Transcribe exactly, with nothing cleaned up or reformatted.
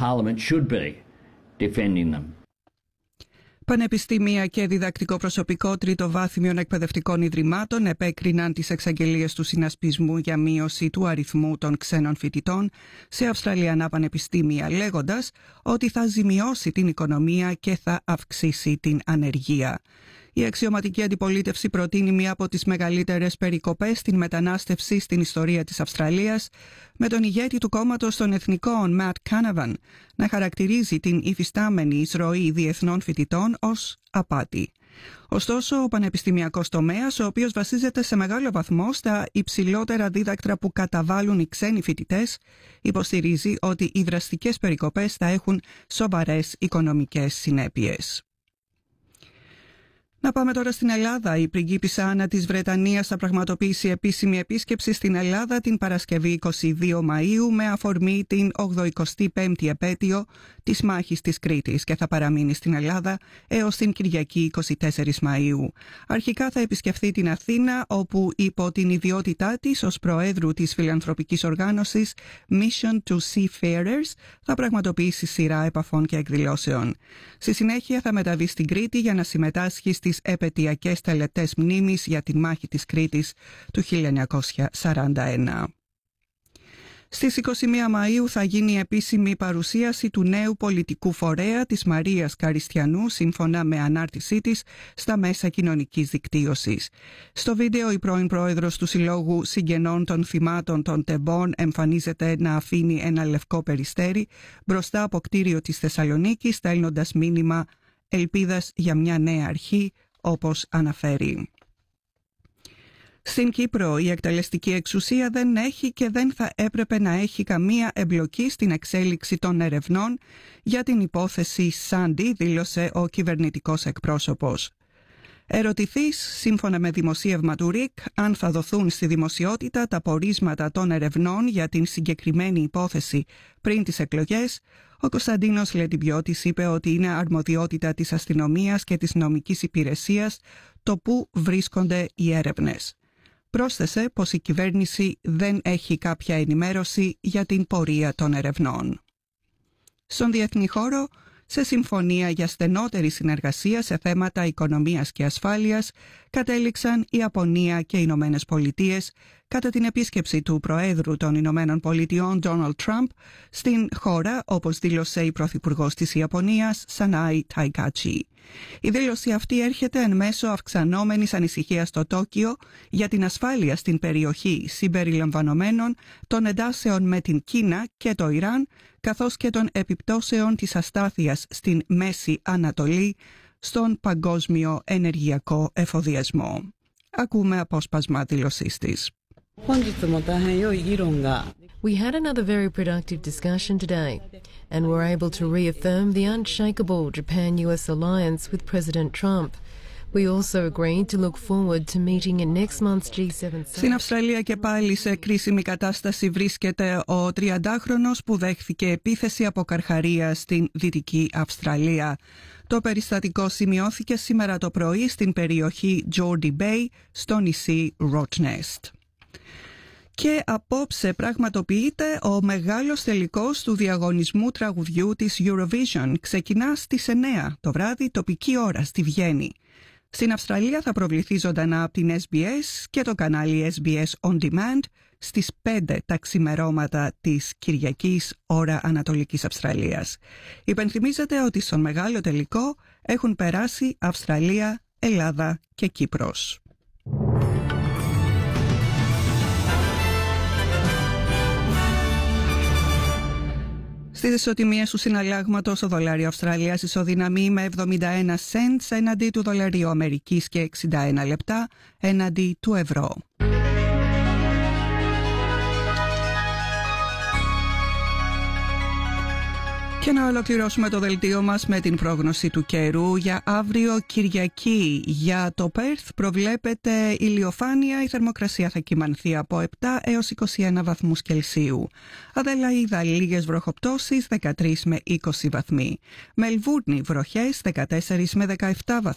Parliament should be defending them. Πανεπιστήμια και διδακτικό προσωπικό τριτοβάθμιων εκπαιδευτικών ιδρυμάτων επέκριναν τις εξαγγελίες του συνασπισμού για μείωση του αριθμού των ξένων φοιτητών σε αυστραλιανά πανεπιστήμια, λέγοντας ότι θα ζημιώσει την οικονομία και θα αυξήσει την ανεργία. Η αξιωματική αντιπολίτευση προτείνει μία από τις μεγαλύτερες περικοπές στην μετανάστευση στην ιστορία της Αυστραλίας, με τον ηγέτη του κόμματος των Εθνικών, Matt Canavan, να χαρακτηρίζει την υφιστάμενη εισρωή διεθνών φοιτητών ως απάτη. Ωστόσο, ο πανεπιστημιακός τομέας, ο οποίος βασίζεται σε μεγάλο βαθμό στα υψηλότερα δίδακτρα που καταβάλουν οι ξένοι φοιτητές, υποστηρίζει ότι οι δραστικές περικοπές θα έχουν σοβαρές οικονομικές συνέπειες. Να πάμε τώρα στην Ελλάδα. Η πριγκίπισσα Άννα της Βρετανίας θα πραγματοποιήσει επίσημη επίσκεψη στην Ελλάδα την Παρασκευή εικοστή δεύτερη Μαΐου με αφορμή την ογδοηκοστή πέμπτη επέτειο της μάχης της Κρήτης και θα παραμείνει στην Ελλάδα έως την Κυριακή εικοστή τέταρτη Μαΐου. Αρχικά θα επισκεφθεί την Αθήνα, όπου υπό την ιδιότητά της ως Προέδρου της φιλανθρωπικής οργάνωσης Mission to Seafarers θα πραγματοποιήσει σειρά επαφών και εκδηλώσεων. Στη συνέχεια θα μεταβεί στην Κρήτη για να συμμετάσχει στις επαιτειακές τελετές μνήμης για τη μάχη της Κρήτης του χίλια εννιακόσια σαράντα ένα. Στις εικοστή πρώτη Μαΐου θα γίνει η επίσημη παρουσίαση του νέου πολιτικού φορέα της Μαρίας Καριστιανού, σύμφωνα με ανάρτησή της στα μέσα κοινωνικής δικτύωσης. Στο βίντεο, η πρώην πρόεδρος του Συλλόγου Συγγενών των Θυμάτων των Τεμπών εμφανίζεται να αφήνει ένα λευκό περιστέρι μπροστά από κτίριο της Θεσσαλονίκης, στέλνοντας μήνυμα ελπίδας για μια νέα αρχή, όπως αναφέρει. Στην Κύπρο, η εκτελεστική εξουσία δεν έχει και δεν θα έπρεπε να έχει καμία εμπλοκή στην εξέλιξη των ερευνών για την υπόθεση Σάντι, δήλωσε ο κυβερνητικός εκπρόσωπος. Ερωτηθείς, σύμφωνα με δημοσίευμα του ΡΙΚ, αν θα δοθούν στη δημοσιότητα τα πορίσματα των ερευνών για την συγκεκριμένη υπόθεση πριν τις εκλογές, ο Κωνσταντίνος Λετιμπιώτης είπε ότι είναι αρμοδιότητα της αστυνομίας και της νομικής υπηρεσίας το πού βρίσκονται οι έρευνες. Πρόσθεσε πως η κυβέρνηση δεν έχει κάποια ενημέρωση για την πορεία των ερευνών. Στον διεθνή χώρο, σε συμφωνία για στενότερη συνεργασία σε θέματα οικονομίας και ασφάλειας, κατέληξαν η Ιαπωνία και οι Ηνωμένες Πολιτείες κατά την επίσκεψη του Προέδρου των Ηνωμένων Πολιτειών, Ντόναλντ Τραμπ, στην χώρα, όπως δήλωσε η Πρωθυπουργός της Ιαπωνίας, Σανάι Ταϊκάτσι. Η δήλωση αυτή έρχεται εν μέσω αυξανόμενης ανησυχίας στο Τόκιο για την ασφάλεια στην περιοχή, συμπεριλαμβανομένων των εντάσεων με την Κίνα και το Ιράν, καθώς και των επιπτώσεων της αστάθειας στην Μέση Ανατολή στον παγκόσμιο ενεργειακό εφοδιασμό. Ακούμε απόσπασμα δήλωσής της. We had another very productive discussion today and were able to reaffirm the unshakable Japan-U S alliance with President Trump. We also agreed to look forward to meeting in next month's G seven. Στην Αυστραλία και πάλι σε κρίσιμη κατάσταση βρίσκεται ο τριαντάχρονος που δέχθηκε επίθεση από καρχαρία στην Δυτική Αυστραλία. Το περιστατικό σημειώθηκε σήμερα το πρωί στην περιοχή Geordie Bay στο νησί Rottnest. Και απόψε πραγματοποιείται ο μεγάλος τελικός του διαγωνισμού τραγουδιού της Eurovision. Ξεκινά στις εννιά το βράδυ τοπική ώρα στη Βιέννη. Στην Αυστραλία θα προβληθεί ζωντανά από την Ες Μπι Ες και το κανάλι Ες Μπι Ες On Demand στις πέντε τα ξημερώματα της Κυριακής ώρα Ανατολικής Αυστραλίας. Υπενθυμίζεται ότι στον μεγάλο τελικό έχουν περάσει Αυστραλία, Ελλάδα και Κύπρος. Στις ισοτιμίες του συναλλάγματος, το δολάριο Αυστραλίας ισοδυναμεί με εβδομήντα ένα σεντς έναντι του δολαρίου Αμερικής και εξήντα ένα λεπτά έναντι του ευρώ. Και να ολοκληρώσουμε το δελτίο μας με την πρόγνωση του καιρού για αύριο Κυριακή. Για το Πέρθ προβλέπεται ηλιοφάνεια, η θερμοκρασία θα κυμανθεί από επτά έως είκοσι ένα βαθμούς Κελσίου. Αδελαΐδα λίγες βροχοπτώσεις, δεκατρείς με είκοσι βαθμοί. Μελβούρνη βροχές, δεκατέσσερα με δεκαεπτά βαθμοί.